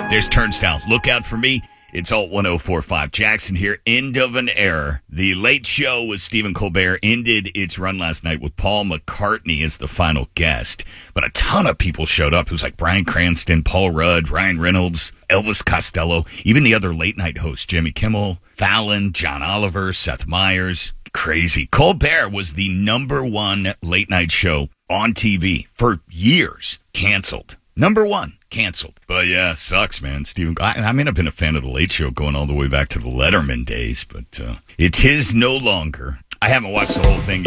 There's Turnstile. Look out for me. It's Alt 1045. Jackson here. End of an era. The Late Show with Stephen Colbert ended its run last night with Paul McCartney as the final guest. But a ton of people showed up. It was like Bryan Cranston, Paul Rudd, Ryan Reynolds, Elvis Costello, even the other late night hosts, Jimmy Kimmel, Fallon, John Oliver, Seth Meyers. Crazy. Colbert was the number one late night show on TV for years. Canceled. Number one. Canceled. But yeah, sucks, man. Stephen, I mean, I've been a fan of The Late Show going all the way back to the Letterman days, but it is no longer. I haven't watched the whole thing yet.